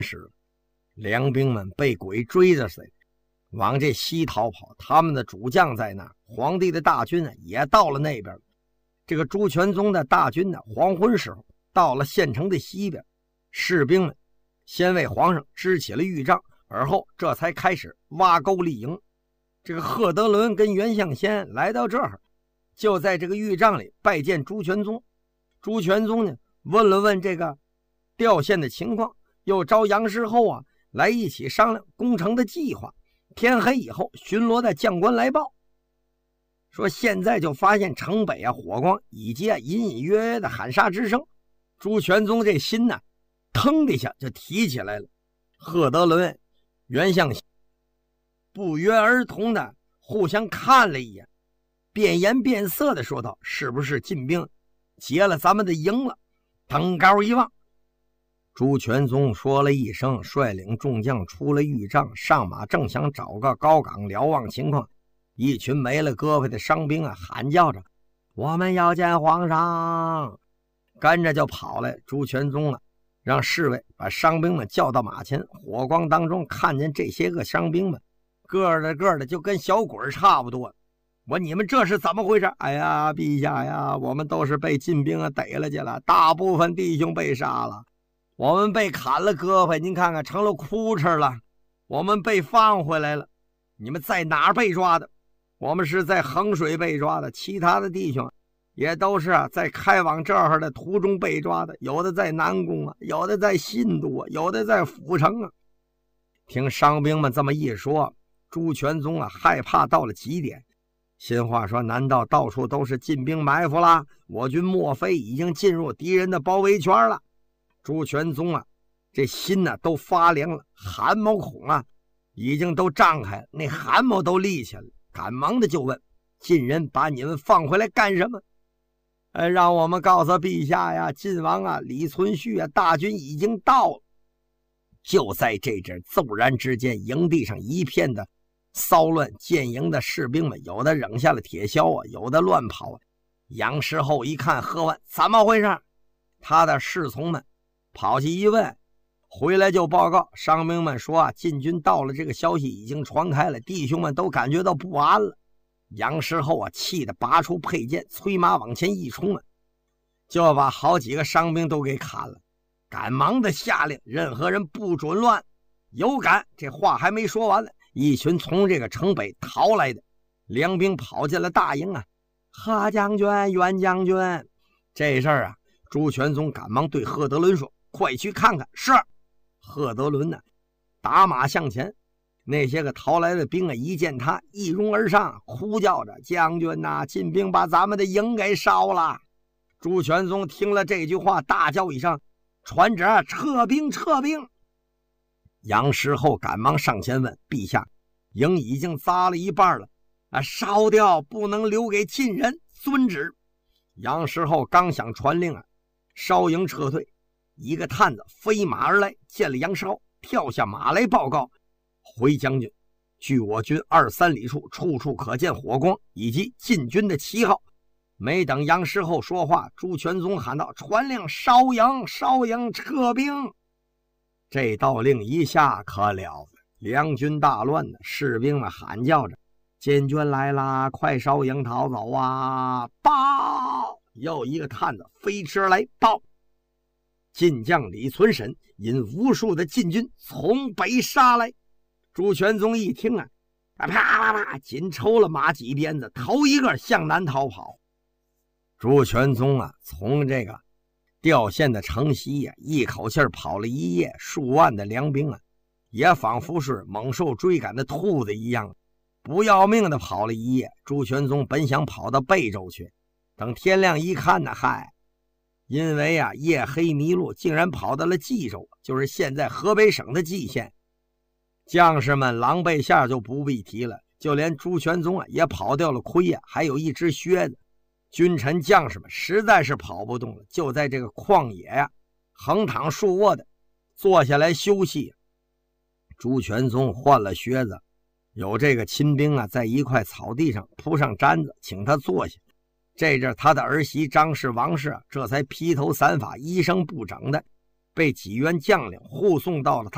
梁兵们被鬼追着似的往这西逃跑，他们的主将在那，皇帝的大军也到了那边。这个朱全宗的大军黄昏时候到了县城的西边，士兵们先为皇上支起了御帐，而后这才开始挖沟立营。这个贺德伦跟袁相先来到这儿，就在这个御帐里拜见朱全宗。朱全宗呢问了问这个调县的情况，又招杨师厚来一起商量攻城的计划。天黑以后，巡逻的将官来报说，现在就发现城北火光以及隐隐约约的喊杀之声。朱全宗这心腾的一下就提起来了。贺德伦、袁相先不约而同的互相看了一眼，变颜变色的说道：“是不是晋兵劫了咱们的营了？”登高一望，朱全宗说了一声，率领众将出了御帐，上马，正想找个高岗瞭望情况。一群没了胳膊的伤兵喊叫着：“我们要见皇上！”跟着就跑来。朱全宗让侍卫把伤兵们叫到马前。火光当中看见这些个伤兵们，个的就跟小鬼差不多。我你们这是怎么回事？哎呀，陛下呀，我们都是被晋兵逮了去了，大部分弟兄被杀了，我们被砍了胳膊，您看看成了哭哧了，我们被放回来了。你们在哪儿被抓的？我们是在衡水被抓的，其他的弟兄也都是在开往这儿的途中被抓的，有的在南宫有的在信都有的在府城听伤兵们这么一说，朱全宗害怕到了极点，心话说：难道到处都是晋兵埋伏了？我军莫非已经进入敌人的包围圈了？朱全宗这心都发凉了，汗毛孔已经都胀开了，那汗毛都立起来了，赶忙的就问：晋人把你们放回来干什么？让我们告诉陛下呀，晋王李存勖大军已经到了。就在这阵骤然之间，营地上一片的骚乱，建营的士兵们有的扔下了铁锹有的乱跑杨师厚一看，喝问：怎么回事？他的侍从们跑去一问，回来就报告伤兵们说晋军到了，这个消息已经传开了，弟兄们都感觉到不安了。杨师厚气得拔出佩剑，催马往前一冲就把好几个伤兵都给砍了。赶忙的下令任何人不准乱，有敢！这话还没说完呢，一群从这个城北逃来的梁兵跑进了大营贺将军、袁将军，这事儿朱全宗赶忙对贺德伦说：快去看看。是。贺德伦打马向前，那些个逃来的兵一见他一拥而上，呼叫着：将军晋兵把咱们的营给烧了！朱全宗听了这句话，大叫一声：传旨，撤兵，撤兵！杨师厚赶忙上前问：陛下，营已经砸了一半了烧掉，不能留给晋人，遵旨。杨师厚刚想传令烧营撤退，一个探子飞马而来，见了杨师厚，跳下马来报告：回将军，距我军2-3里处，处处可见火光以及晋军的旗号。没等杨师厚说话，朱全宗喊道：传令烧营，烧营，撤兵！这道令一下可了得，梁军大乱士兵们喊叫着：晋军来啦，快烧营逃走报！又一个探子飞驰而来报：晋将李存审引无数的晋军从北杀来。朱全宗一听啪啪啪，紧抽了马几鞭子，头一个向南逃跑。朱全宗从这个调县的城西一口气跑了一夜，数万的梁兵也仿佛是猛兽追赶的兔子一样，不要命的跑了一夜。朱全宗本想跑到贝州去，等天亮一看因为夜黑迷路，竟然跑到了冀州，就是现在河北省的蓟县。将士们狼狈下就不必提了，就连朱全宗也跑掉了盔还有一只靴子。君臣将士们实在是跑不动了，就在这个旷野横躺竖卧的坐下来休息。朱全宗换了靴子，有这个亲兵在一块草地上铺上毡子，请他坐下。这阵他的儿媳张氏、王氏这才披头散发、衣裳不整的被几员将领护送到了他